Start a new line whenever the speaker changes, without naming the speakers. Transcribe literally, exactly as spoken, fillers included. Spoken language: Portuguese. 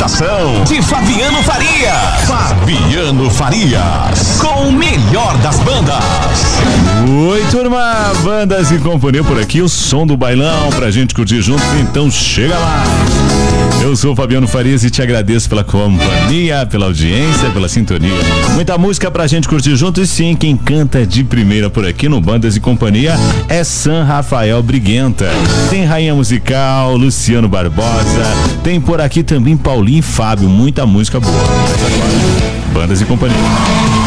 programação de Fabiano Faria. Fabiano Farias, com o melhor das bandas.
Oi, turma, bandas e companhia por aqui, o som do bailão pra gente curtir junto, então chega lá. Eu sou o Fabiano Farias e te agradeço pela companhia, pela audiência, pela sintonia. Muita música pra gente curtir junto e sim, quem canta de primeira por aqui no Bandas e Companhia é San Rafael Briguenta. Tem Rainha Musical, Luciano Barbosa, tem por aqui também Paulinho e Fábio, muita música boa. Mas agora, Bandas e Companhia.